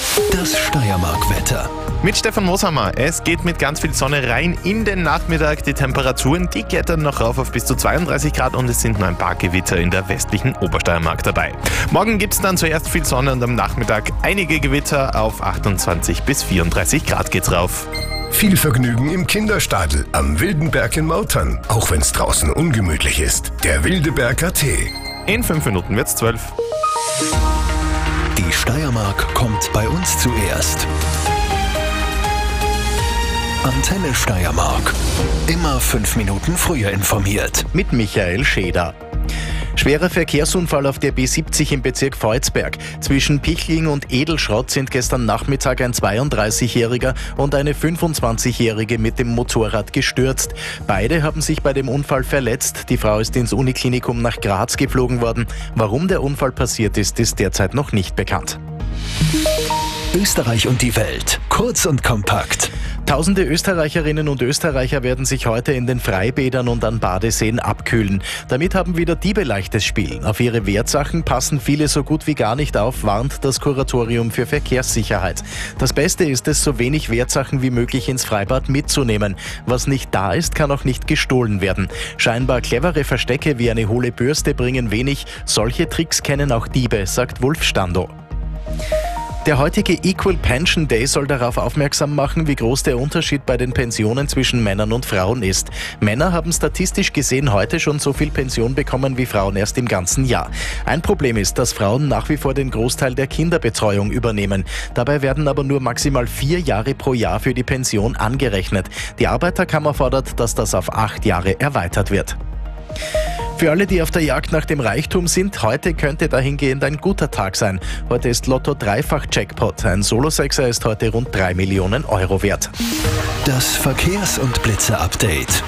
Das Steiermark-Wetter. Mit Stefan Moshammer. Es geht mit ganz viel Sonne rein in den Nachmittag. Die Temperaturen, die klettern noch rauf auf bis zu 32 Grad und es sind nur ein paar Gewitter in der westlichen Obersteiermark dabei. Morgen gibt es dann zuerst viel Sonne und am Nachmittag einige Gewitter. Auf 28 bis 34 Grad geht's rauf. Viel Vergnügen im Kinderstadel am Wildenberg in Mautern, auch wenn es draußen ungemütlich ist. Der Wildeberger Tee. In 5 Minuten wird's 12. Die Steiermark kommt bei uns zuerst. Antenne Steiermark. Immer 5 Minuten früher informiert. Mit Michael Scheder. Schwerer Verkehrsunfall auf der B70 im Bezirk Volzberg. Zwischen Pichling und Edelschrott sind gestern Nachmittag ein 32-Jähriger und eine 25-Jährige mit dem Motorrad gestürzt. Beide haben sich bei dem Unfall verletzt. Die Frau ist ins Uniklinikum nach Graz geflogen worden. Warum der Unfall passiert ist, ist derzeit noch nicht bekannt. Österreich und die Welt. Kurz und kompakt. Tausende Österreicherinnen und Österreicher werden sich heute in den Freibädern und an Badeseen abkühlen. Damit haben wieder Diebe leichtes Spiel. Auf ihre Wertsachen passen viele so gut wie gar nicht auf, warnt das Kuratorium für Verkehrssicherheit. Das Beste ist es, so wenig Wertsachen wie möglich ins Freibad mitzunehmen. Was nicht da ist, kann auch nicht gestohlen werden. Scheinbar clevere Verstecke wie eine hohle Bürste bringen wenig. Solche Tricks kennen auch Diebe, sagt Wulf Stando. Der heutige Equal Pension Day soll darauf aufmerksam machen, wie groß der Unterschied bei den Pensionen zwischen Männern und Frauen ist. Männer haben statistisch gesehen heute schon so viel Pension bekommen wie Frauen erst im ganzen Jahr. Ein Problem ist, dass Frauen nach wie vor den Großteil der Kinderbetreuung übernehmen. Dabei werden aber nur maximal 4 Jahre pro Jahr für die Pension angerechnet. Die Arbeiterkammer fordert, dass das auf 8 Jahre erweitert wird. Für alle, die auf der Jagd nach dem Reichtum sind, heute könnte dahingehend ein guter Tag sein. Heute ist Lotto Dreifach-Jackpot. Ein Solosechser ist heute rund 3 Millionen Euro wert. Das Verkehrs- und Blitze-Update.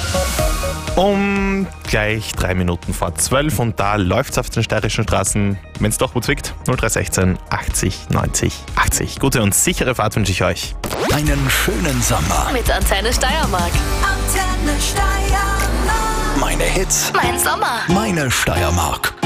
Um gleich 3 Minuten vor 12 und da läuft's auf den steirischen Straßen. Wenn's doch wo zwickt, 0316 80 90 80. Gute und sichere Fahrt wünsche ich euch. Einen schönen Sommer. Mit Antenne Steiermark. Antenne Steiermark. Meine Hits. Mein Sommer. Meine Steiermark.